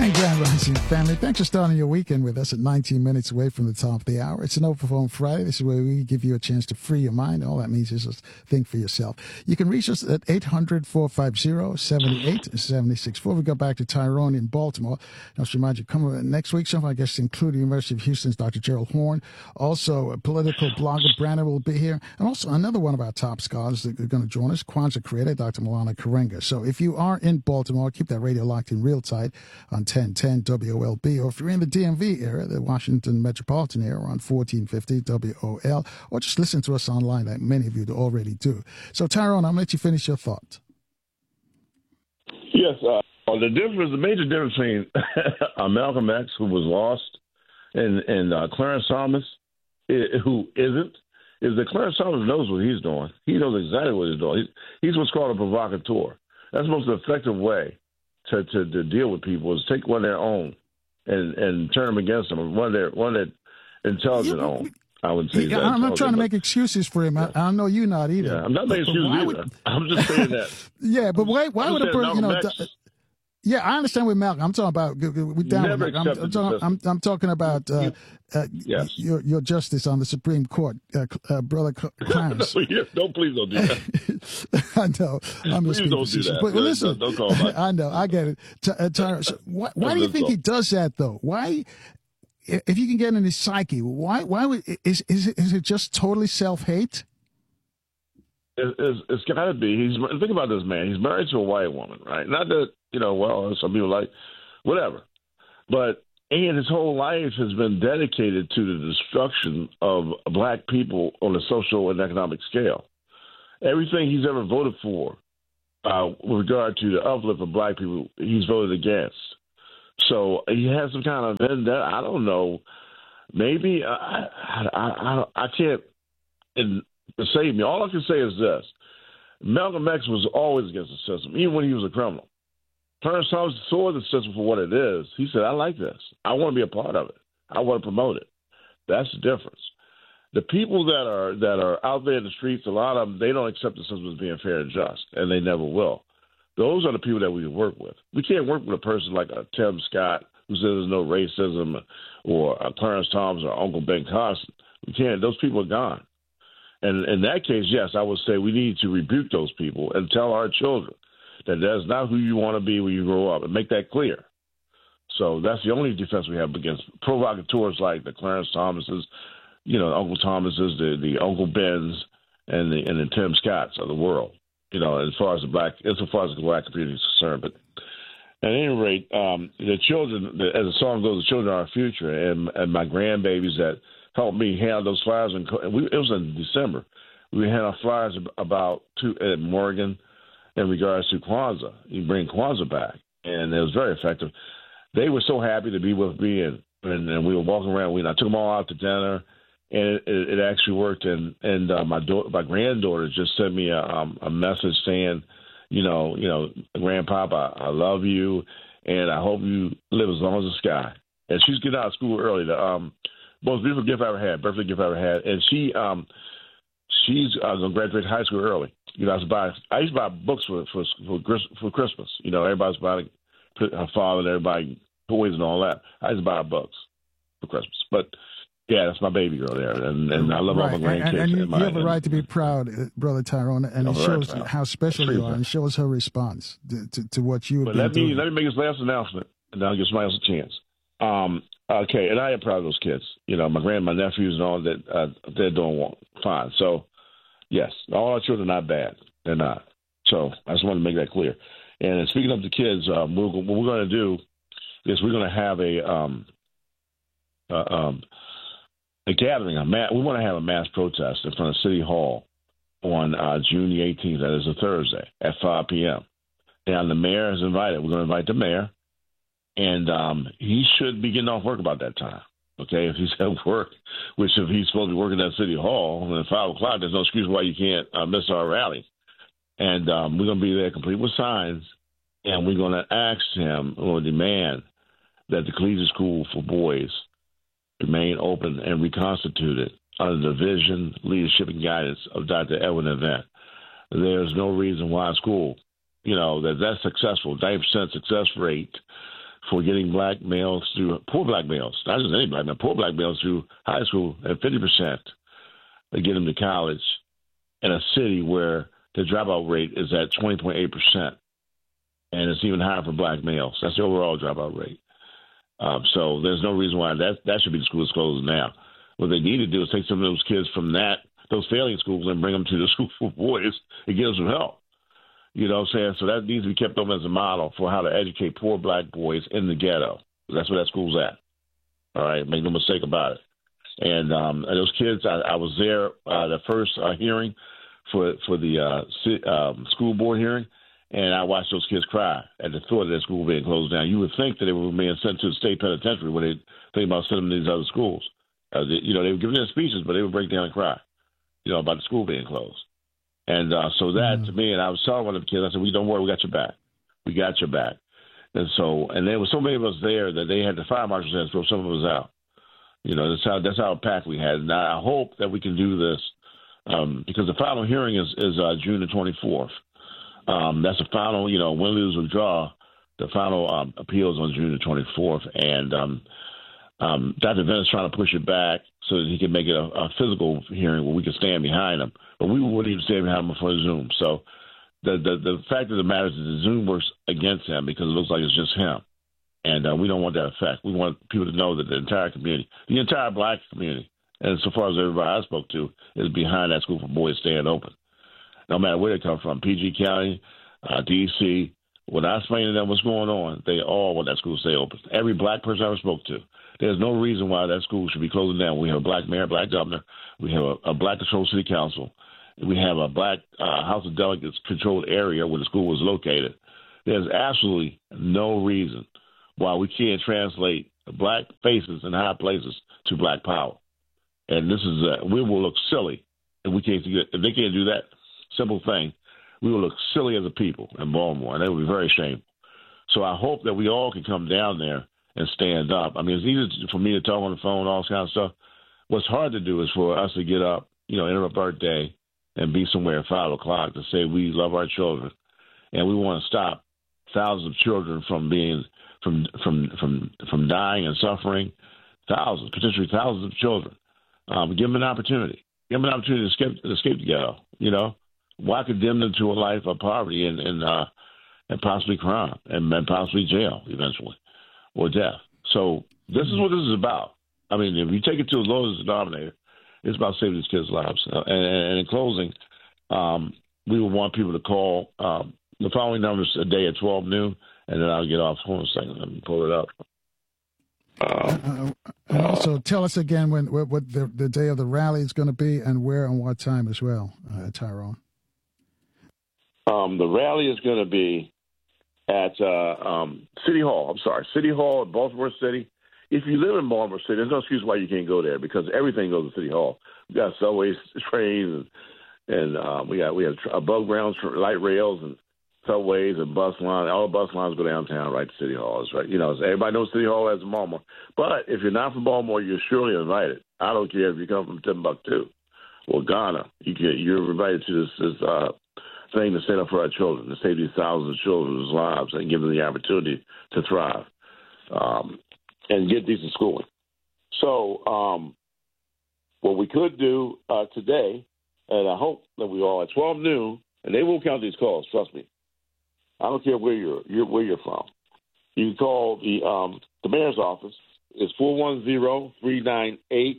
And Grand Rising family, thanks for starting your weekend with us at 19 minutes away from the top of the hour. It's an Open Phone Friday. This is where we give you a chance to free your mind. All that means is just think for yourself. You can reach us at 800-450-7876. Before we go back to Tyrone in Baltimore, I'll just remind you, coming next week, some of our guests include the University of Houston's Dr. Gerald Horn. Also, a political blogger, Brandon, will be here. And also another one of our top scholars that are going to join us, Kwanzaa creator, Dr. Milana Karenga. So if you are in Baltimore, keep that radio locked in real tight on 1010 WOLB, or if you're in the DMV area, the Washington metropolitan area, on 1450 WOL, or just listen to us online like many of you already do. So, Tyrone, I'll let you finish your thought. Yes, the major difference between Malcolm X, who was lost, and Clarence Thomas, who isn't, is that Clarence Thomas knows what he's doing. He knows exactly what he's doing. He's what's called a provocateur. That's the most effective way to deal with people, is take one of their own and turn them against them. One that intelligent own. I would say. Yeah, I'm not trying to make excuses for him. I know you're not either. Yeah, I'm not making excuses either. I'm just saying that. Yeah, but why would a person, yeah, I understand with Malcolm. I'm talking about we down with Malcolm. I'm talking about yes. your justice on the Supreme Court, Brother Clarence. Please don't do that. I know. I'm please don't do that. But listen, don't call my... I know. I get it. So why do you think he does that, though? Why, if you can get in his psyche, why would is it just totally self-hate? It's got to be. Think about this man. He's married to a white woman, right? Not that, some people like, whatever. But his whole life has been dedicated to the destruction of black people on a social and economic scale. Everything he's ever voted for with regard to the uplift of black people, he's voted against. So he has some kind of vendetta. I don't know. Maybe I can't save me. All I can say is this. Malcolm X was always against the system, even when he was a criminal. Clarence Thomas saw the system for what it is. He said, I like this. I want to be a part of it. I want to promote it. That's the difference. The people that are out there in the streets, a lot of them, they don't accept the system as being fair and just, and they never will. Those are the people that we work with. We can't work with a person like a Tim Scott who says there's no racism, or Clarence Thomas or Uncle Ben Carson. We can't. Those people are gone. And in that case, yes, I would say we need to rebuke those people and tell our children that that's not who you want to be when you grow up, and make that clear. So that's the only defense we have against provocateurs like the Clarence Thomases, Uncle Thomases, the Uncle Bens, and the Tim Scotts of the world. As far as the black community is concerned. But at any rate, the children, as the song goes, the children are our future, and my grandbabies that helped me hand those flyers, it was in December. We had our flyers at Morgan in regards to Kwanzaa. You bring Kwanzaa back, and it was very effective. They were so happy to be with me, and we were walking around. I took them all out to dinner, and it actually worked. And my granddaughter just sent me a message saying, Grandpapa, I love you, and I hope you live as long as the sky. And she's getting out of school early. The most beautiful gift I ever had, birthday gift I ever had, and she's going to graduate high school early. I used to buy books for Christmas. Everybody's buying her father and everybody toys and all that. I used to buy her books for Christmas. But yeah, that's my baby girl there, and I love all my grandkids. And you have a right to be proud, Brother Tyrone, and it shows how special you are, and shows her response to what you have been doing. Let me make this last announcement, and then I'll give somebody else a chance. Okay, and I am proud of those kids. My nephews and all that, they're doing fine. So, yes, all our children are not bad. They're not. So I just want to make that clear. And speaking of the kids, what we're going to do is we're going to have a gathering. We want to have a mass protest in front of City Hall on June the 18th. That is a Thursday at 5 p.m. And the mayor is invited. We're going to invite the mayor. And he should be getting off work about that time, okay? If he's at work, which if he's supposed to be working at City Hall, and at 5 o'clock, there's no excuse why you can't miss our rally. And we're going to be there complete with signs, and we're going to ask him or demand that the collegiate school for boys remain open and reconstituted under the vision, leadership, and guidance of Dr. Edwin Event. There's no reason why a school, that's successful, 90% success rate, for getting black males through, poor black males, not just any black male, poor black males through high school at 50% to get them to college in a city where the dropout rate is at 20.8%. And it's even higher for black males. That's the overall dropout rate. So there's no reason why that should be the school that's closed now. What they need to do is take some of those kids from those failing schools and bring them to the school for boys and give them some help. You know what I'm saying? So that needs to be kept open as a model for how to educate poor black boys in the ghetto. That's where that school's at. All right? Make no mistake about it. And those kids, I was there the first hearing for the school board hearing, and I watched those kids cry at the thought of that school being closed down. You would think that they were being sent to the state penitentiary when they think about sending them to these other schools. They were giving their speeches, but they would break down and cry, about the school being closed. And so that, to me, and I was telling one of the kids, I said, don't worry, we got your back. We got your back. And there were so many of us there that they had the fire marshals had to throw some of us out. That's how packed we had. And I hope that we can do this because the final hearing is June the 24th. That's the final, win, lose, or draw. The final appeal is on June the 24th. And Dr. Vance is trying to push it back so that he can make it a physical hearing where we can stand behind him. But we wouldn't even stand behind him for Zoom. So the fact of the matter is that Zoom works against him because it looks like it's just him. And we don't want that effect. We want people to know that the entire community, the entire black community, and so far as everybody I spoke to, is behind that school for boys staying open. No matter where they come from, PG County, D.C., when I explain to them what's going on, they all want that school to stay open. Every black person I ever spoke to, there's no reason why that school should be closing down. We have a black mayor, black governor. We have a black controlled city council. We have a black House of Delegates controlled area where the school was located. There's absolutely no reason why we can't translate black faces in high places to black power. And this is we will look silly if they can't do that simple thing. We will look silly as a people in Baltimore, and that would be very shameful. So I hope that we all can come down there and stand up. I mean, it's easy for me to talk on the phone, all this kind of stuff. What's hard to do is for us to get up, interrupt our day and be somewhere at 5 o'clock to say we love our children, and we want to stop thousands of children from being from dying and suffering. Thousands, potentially thousands of children. Give them an opportunity. Give them an opportunity to escape the ghetto. Why condemn them to a life of poverty and possibly crime and possibly jail eventually or death? So this is what this is about. I mean, if you take it to the lowest denominator, it's about saving these kids' lives. And in closing, we would want people to call the following numbers a day at 12 noon, and then I'll get off. Hold on a second. Let me pull it up. And also tell us again what the day of the rally is going to be and where and what time as well, Tyrone. The rally is going to be at City Hall. I'm sorry, City Hall in Baltimore City. If you live in Baltimore City, there's no excuse why you can't go there because everything goes to City Hall. We got subways, trains, and we have above ground light rails and subways and bus lines. All the bus lines go downtown right to City Hall. It's right. Everybody knows City Hall as Baltimore. But if you're not from Baltimore, you're surely invited. I don't care if you come from Timbuktu or Ghana. You're invited to this thing to stand up for our children, to save these thousands of children's lives and give them the opportunity to thrive and get decent schooling. So what we could do today, and I hope that we all at 12 noon, and they will count these calls, trust me. I don't care where you're from. You can call the mayor's office. It's 410-398-4900.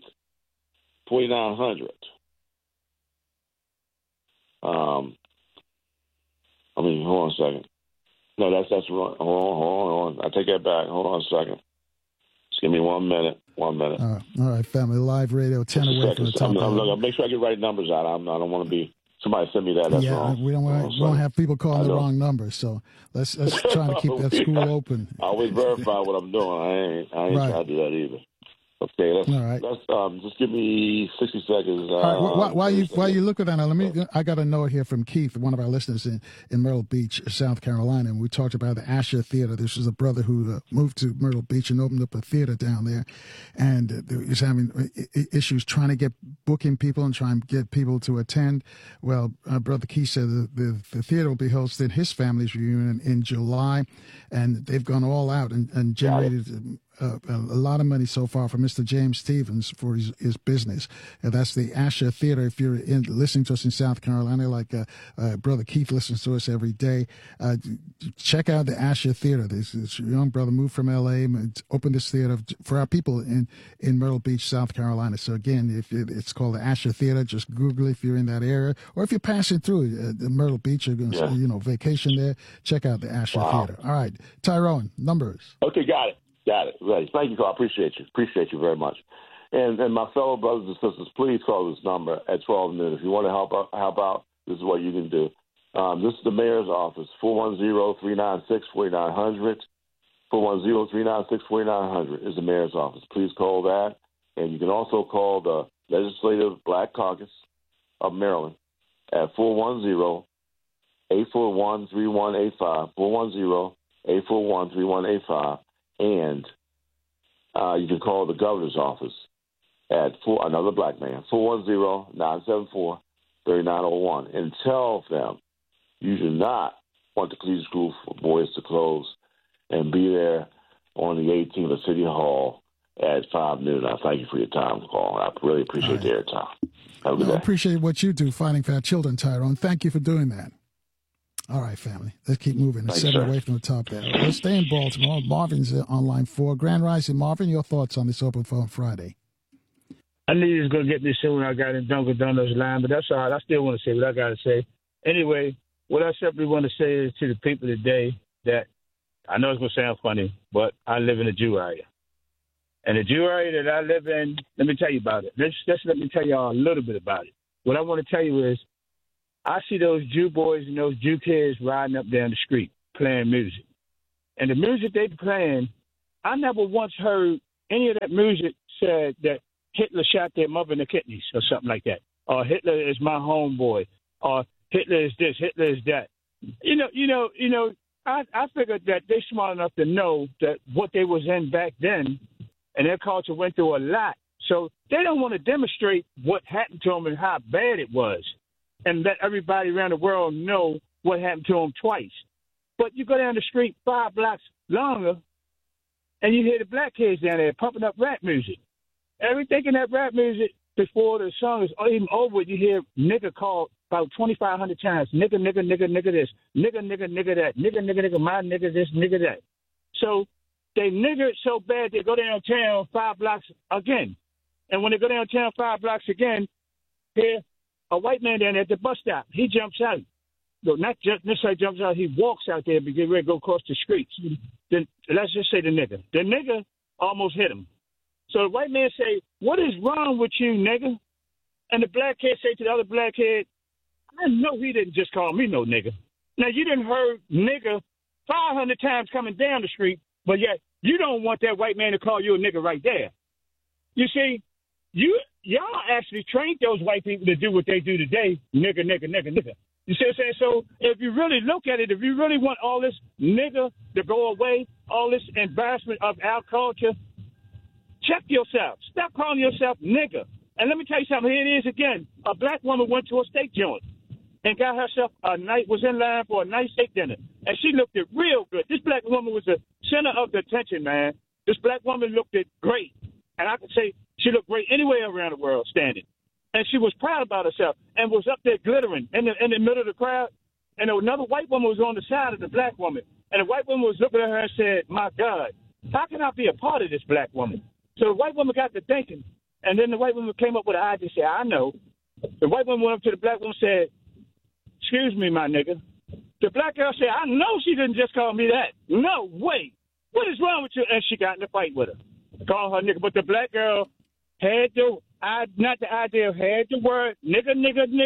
Hold on a second. No, that's wrong. Hold on. I take that back. Hold on a second. Just give me 1 minute. 1 minute. All right, family. Live radio, 10 away from the top. I'll make sure I get right numbers out. I don't want to be. Somebody send me that. That's wrong. We don't have people calling the wrong numbers. So let's try to keep that school open. I always verify what I'm doing. I ain't trying to do that either. Okay, All right. let's just give me 60 seconds. All right. While you look at that, I got a note here from Keith, one of our listeners in Myrtle Beach, South Carolina, and we talked about the Asher Theater. This is a brother who moved to Myrtle Beach and opened up a theater down there, and he's having issues trying to get booking people and trying to get people to attend. Well, Brother Keith said the theater will be hosting his family's reunion in July, and they've gone all out and generated a lot of money so far for Mr. James Stevens for his business. That's the Asher Theater. If you're listening to us in South Carolina, like Brother Keith listens to us every day, check out the Asher Theater. This young brother moved from L.A. and opened this theater for our people in Myrtle Beach, South Carolina. So again, it's called the Asher Theater. Just Google it if you're in that area, or if you're passing through Myrtle Beach, you're going to vacation there. Check out the Asher Theater. All right, Tyrone, numbers. Okay, got it. Right. Thank you, Carl. Appreciate you very much. And my fellow brothers and sisters, please call this number at 12 noon. If you want to help out, this is what you can do. This is the mayor's office, 410-396-4900. 410-396-4900 is the mayor's office. Please call that. And you can also call the Legislative Black Caucus of Maryland at 410-841-3185. 410-841-3185. And you can call the governor's office at another black man, 410-974-3901, and tell them you do not want the Collegiate School for Boys to close, and be there on the 18th at City Hall at 5 noon. I thank you for your time, Carl. I really appreciate the airtime. Have a good day. I appreciate what you do fighting for our children, Tyrone. Thank you for doing that. All right, family. Let's keep moving. It's 7 away from the top there. Let's stay in Baltimore. Marvin's on line 4. Grand Rising, Marvin, your thoughts on this Open Phone Friday? I knew you was going to get me soon when I got in Dunkin' Donuts line, but that's all right. I still want to say what I got to say. Anyway, what I simply want to say is to the people today that I know it's going to sound funny, but I live in a Jew area. And the Jew area that I live in, let me tell you about it. Just let me tell you all a little bit about it. What I want to tell you is, I see those Jew boys and those Jew kids riding up down the street playing music. And the music they playing, I never once heard any of that music said that Hitler shot their mother in the kidneys or something like that. Or Hitler is my homeboy. Or Hitler is this, Hitler is that. I figured that they're smart enough to know that what they was in back then and their culture went through a lot. So they don't want to demonstrate what happened to them and how bad it was, and let everybody around the world know what happened to them twice. But you go down the street 5 blocks longer, and you hear the black kids down there pumping up rap music. Everything in that rap music, before the song is even over, you hear nigga called about 2,500 times. Nigga, nigga, nigga, nigga this. Nigga, nigga, nigga that. Nigga, nigga, nigga, my nigga this, nigga that. So they nigger it so bad they go downtown 5 blocks again. And when they go downtown 5 blocks again, here, a white man down there at the bus stop, he jumps out. No, not just necessarily jumps out, he walks out there to get ready to go across the streets. Then let's just say the nigga. The nigga almost hit him. So the white man say, "What is wrong with you, nigga?" And the black kid say to the other black kid, "I know he didn't just call me no nigga." Now, you didn't heard nigga 500 times coming down the street, but yet you don't want that white man to call you a nigga right there. You see, y'all actually trained those white people to do what they do today, nigga, nigga, nigga, nigga. You see what I'm saying? So if you really look at it, if you really want all this nigga to go away, all this embarrassment of our culture, check yourself. Stop calling yourself nigga. And let me tell you something. Here it is again. A black woman went to a steak joint and got herself was in line for a nice steak dinner. And she looked it real good. This black woman was the center of the attention, man. This black woman looked it great. And I could say she looked great anywhere around the world standing. And she was proud about herself and was up there glittering in the middle of the crowd. And another white woman was on the side of the black woman. And the white woman was looking at her and said, "My God, how can I be a part of this black woman?" So the white woman got to thinking. And then the white woman came up with an idea and said, "I know." The white woman went up to the black woman and said, "Excuse me, my nigga." The black girl said, "I know she didn't just call me that. No, wait. What is wrong with you?" And she got in a fight with her, calling her nigga. But the black girl had the not the idea of had the word nigga.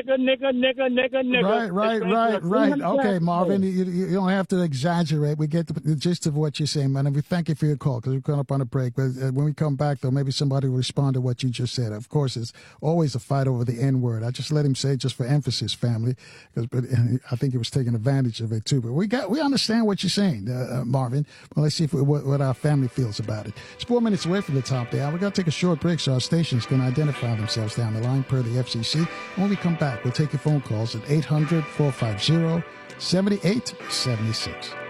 Right. Okay, Marvin, you don't have to exaggerate. We get the gist of what you're saying, man. And we thank you for your call because we're going up on a break. But when we come back, though, maybe somebody will respond to what you just said. Of course, it's always a fight over the N word. I just let him say it just for emphasis, family, but I think he was taking advantage of it too. But we understand what you're saying, Marvin. Well, let's see what our family feels about it. It's 4 minutes away from the top of the hour. We're going to take a short break, so our station's going to identify themselves down the line per the FCC. When we come back, we'll take your phone calls at 800-450-7876.